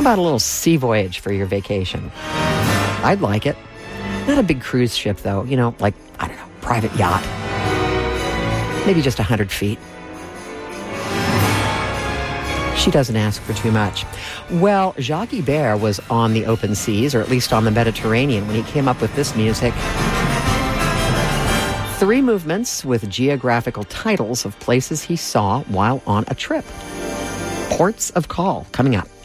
about a little sea voyage for your vacation? I'd like it. Not a big cruise ship, though. You know, like, I don't know, private yacht. Maybe just 100 feet. She doesn't ask for too much. Well, Jacques Ibert was on the open seas, or at least on the Mediterranean, when he came up with this music. 3 movements with geographical titles of places he saw while on a trip. Ports of Call, coming up.